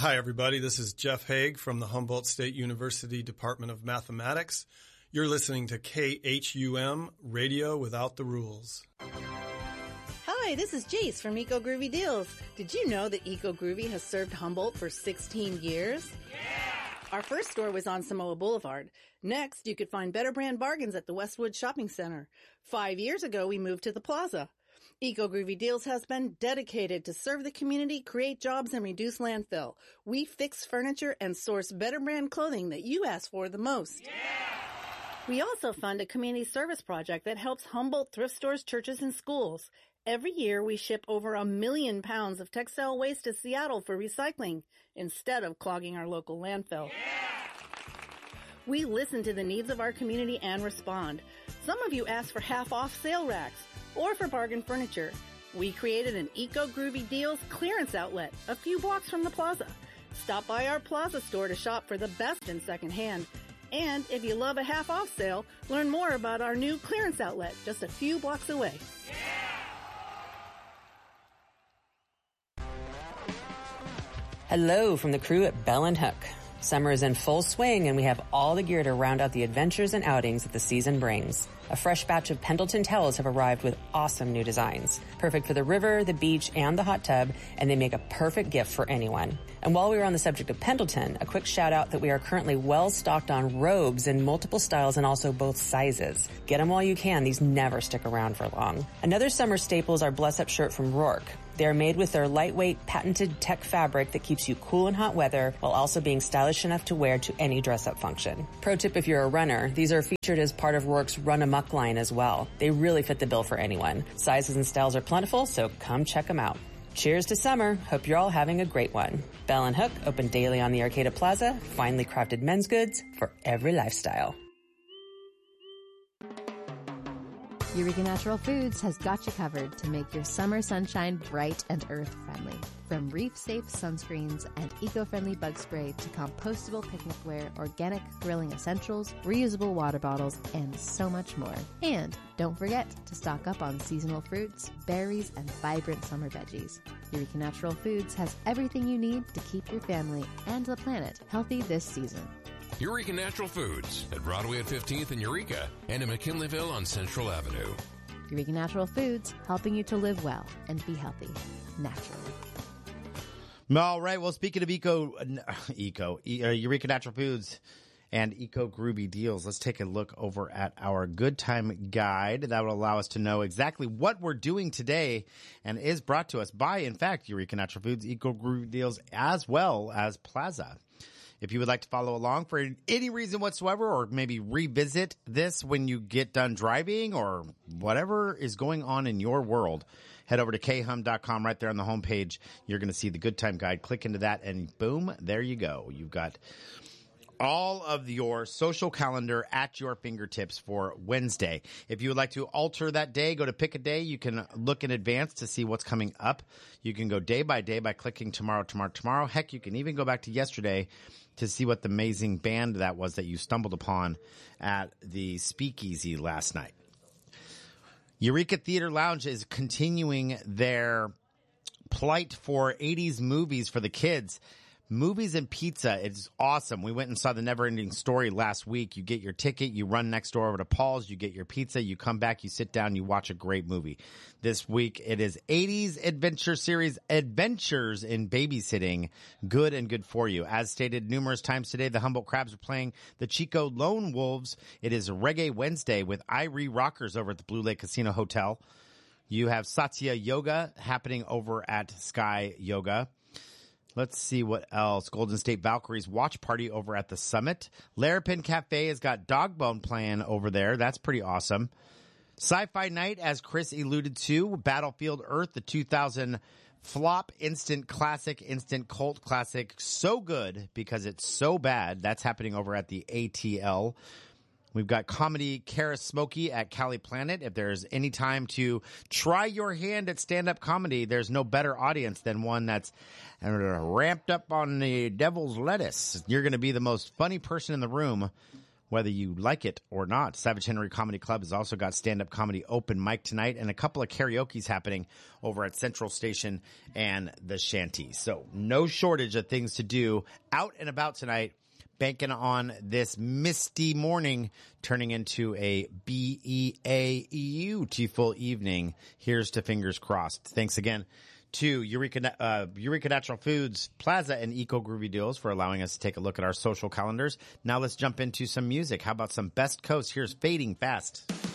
Hi, everybody. This is Jeff Haig from the Humboldt State University Department of Mathematics. You're listening to KHUM Radio Without the Rules. Hi, this is Jace from Eco Groovy Deals. Did you know that Eco Groovy has served Humboldt for 16 years? Yeah! Our first store was on Samoa Boulevard. Next, you could find better brand bargains at the Westwood Shopping Center. 5 years ago, we moved to the Plaza. Eco Groovy Deals has been dedicated to serve the community, create jobs, and reduce landfill. We fix furniture and source better brand clothing that you ask for the most. Yeah! We also fund a community service project that helps Humboldt thrift stores, churches, and schools. Every year, we ship over 1 million pounds of textile waste to Seattle for recycling instead of clogging our local landfill. Yeah! We listen to the needs of our community and respond. Some of you ask for half-off sale racks or for bargain furniture. We created an Eco Groovy Deals clearance outlet a few blocks from the Plaza. Stop by our Plaza store to shop for the best in secondhand. And if you love a half-off sale, learn more about our new clearance outlet just a few blocks away. Hello from the crew at Bell & Hook. Summer is in full swing and we have all the gear to round out the adventures and outings that the season brings. A fresh batch of Pendleton towels have arrived with awesome new designs. Perfect for the river, the beach, and the hot tub, and they make a perfect gift for anyone. And while we are on the subject of Pendleton, a quick shout out that we are currently well stocked on robes in multiple styles and also both sizes. Get them while you can, these never stick around for long. Another summer staple is our Bless Up shirt from Rourke. They are made with their lightweight, patented tech fabric that keeps you cool in hot weather while also being stylish enough to wear to any dress-up function. Pro tip if you're a runner, these are featured as part of Rourke's Run Amok line as well. They really fit the bill for anyone. Sizes and styles are plentiful, so come check them out. Cheers to summer. Hope you're all having a great one. Bell & Hook, open daily on the Arcata Plaza. Finely crafted men's goods for every lifestyle. Eureka Natural Foods has got you covered to make your summer sunshine bright and earth-friendly. From reef-safe sunscreens and eco-friendly bug spray to compostable picnicware, organic grilling essentials, reusable water bottles, and so much more. And don't forget to stock up on seasonal fruits, berries, and vibrant summer veggies. Eureka Natural Foods has everything you need to keep your family and the planet healthy this season. Eureka Natural Foods at Broadway at 15th in Eureka and in McKinleyville on Central Avenue. Eureka Natural Foods, helping you to live well and be healthy naturally. All right. Well, speaking of Eureka Natural Foods and Eco Groovy Deals, let's take a look over at our Good Time Guide. That will allow us to know exactly what we're doing today and is brought to us by, in fact, Eureka Natural Foods, Eco Groovy Deals, as well as Plaza. If you would like to follow along for any reason whatsoever, or maybe revisit this when you get done driving or whatever is going on in your world, head over to khum.com. Right there on the homepage, you're going to see the Good Time Guide. Click into that and boom, there you go. You've got all of your social calendar at your fingertips for Wednesday. If you would like to alter that day, go to pick a day. You can look in advance to see what's coming up. You can go day by day by clicking tomorrow. Heck, you can even go back to yesterday to see what the amazing band that was that you stumbled upon at the Speakeasy last night. Eureka Theater Lounge is continuing their plight for 80s movies for the kids. Movies and pizza. It's awesome. We went and saw The Neverending Story last week. You get your ticket, you run next door over to Paul's, you get your pizza, you come back, you sit down, you watch a great movie. This week it is 80s adventure series Adventures in Babysitting. Good and good for you. As stated numerous times today, the Humboldt Crabs are playing the Chico Lone Wolves. It is Reggae Wednesday with Irie Rockers over at the Blue Lake Casino Hotel. You have Satya Yoga happening over at Sky Yoga. Let's see what else. Golden State Valkyries watch party over at the Summit. Larapin Cafe has got Dogbone playing over there. That's pretty awesome. Sci-Fi Night, as Chris alluded to. Battlefield Earth, the 2000 flop instant classic, instant cult classic. So good because it's so bad. That's happening over at the ATL. We've got comedy Kara Smokey at Cali Planet. If there's any time to try your hand at stand-up comedy, there's no better audience than one that's ramped up on the devil's lettuce. You're going to be the most funny person in the room whether you like it or not. Savage Henry Comedy Club has also got stand-up comedy open mic tonight and a couple of karaoke's happening over at Central Station and the Shanty. So no shortage of things to do out and about tonight, banking on this misty morning turning into a beautiful evening. Here's to fingers crossed. Thanks again to Eureka Natural Foods Plaza and Eco Groovy Deals for allowing us to take a look at our social calendars. Now let's jump into some music. How about some Best Coast? Here's Fading Fast.